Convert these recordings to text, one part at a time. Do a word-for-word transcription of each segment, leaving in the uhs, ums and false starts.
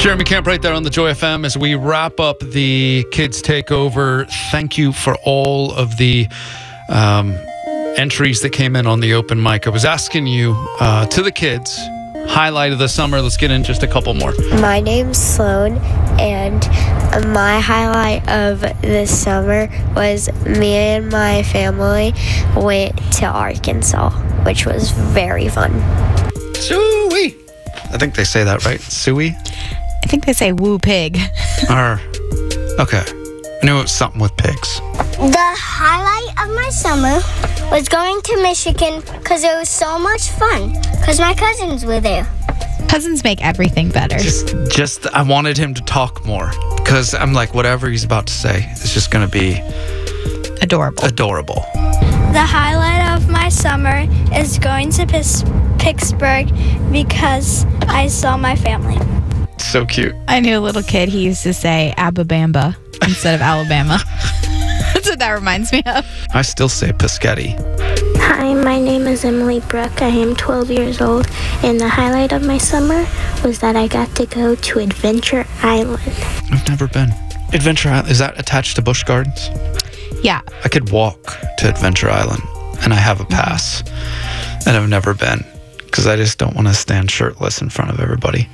Jeremy Camp right there on the Joy F M as we wrap up the Kids Takeover. Thank you for all of the um, entries that came in on the open mic. I was asking you uh, to the kids, highlight of the summer. Let's get in just a couple more. My name's Sloan, and my highlight of this summer was me and my family went to Arkansas, which was very fun. Suey. I think they say that right. Suey? I think they say woo pig. Or, okay. I knew it was something with pigs. The highlight of my summer was going to Michigan because it was so much fun because my cousins were there. Cousins make everything better. Just, just, I wanted him to talk more because I'm like, whatever he's about to say is just going to be Adorable. adorable. The highlight of my summer is going to Pis- Pittsburgh because I saw my family. So cute. I knew a little kid, he used to say Ababamba instead of Alabama. That's what that reminds me of. I still say Piscetti. Hi, my name is Emily Brooke. I am twelve years old, and the highlight of my summer was that I got to go to Adventure Island. I've never been. Adventure Island, is that attached to Busch Gardens? Yeah. I could walk to Adventure Island, and I have a pass, and I've never been because I just don't want to stand shirtless in front of everybody.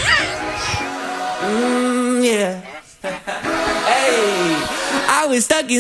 Mm, yeah. Hey, I was stuck in